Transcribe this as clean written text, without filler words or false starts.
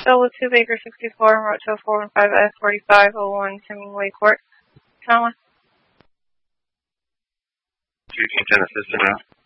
Solo 2 Baker 64, Rotel 415 F4501 Hemingway Court, Tacoma. 210 assistant now.